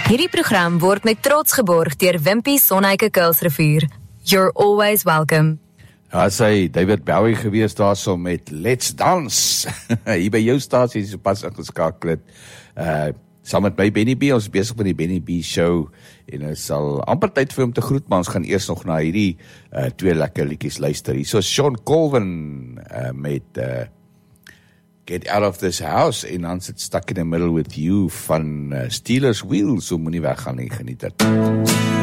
Hierdie program word met trots geborg deur Wimpy Sonhuike Kuilsrivier. You're always welcome. Ja, sy David Bowie gewees daar so met Let's Dance. Hier by jou stasie is pas ingeskakel het. Saam met my Benny B, ons is besig met die Benny B show en ons sal amper tyd vir hom te groet, maar ons gaan eers nog na hierdie twee lekker liedjies luister. Hier so Sean Colvin met Get Out of This House en dan sit Stuck in the Middle with You van Steelers Wheel, so moenie weggaan nie, geniet dit.